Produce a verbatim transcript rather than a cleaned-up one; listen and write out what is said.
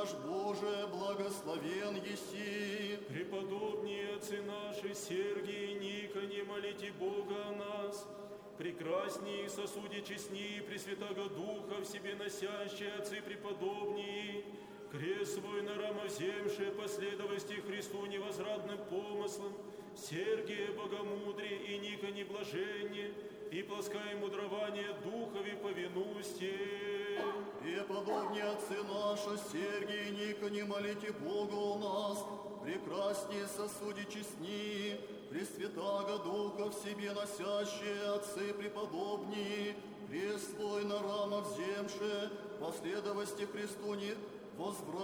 наш Боже, благословен еси. Преподобнее отцы наши Сергий и Никоне, молите Бога о нас. Прекрасней сосуде честней Пресвятаго Духа в себе носящие отцы преподобней, крест свой на рамо вземшие, последовости Христу невозвратным помыслом, Сергия богомудрие и Никоне блаженне, и плоская мудрование Духови повинусте. И подобнее отцы наши, Сергий и Никоне, молите Бога у нас, прекраснее сосуде честни, Пресвятаго Духа в себе носящие отцы преподобней, крест свой на рамо вземшие, последовости Христу не возврат.